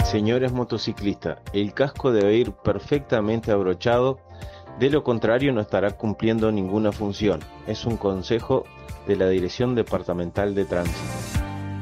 Señores motociclistas, el casco debe ir perfectamente abrochado, de lo contrario no estará cumpliendo ninguna función. Es un consejo de la Dirección Departamental de Tránsito.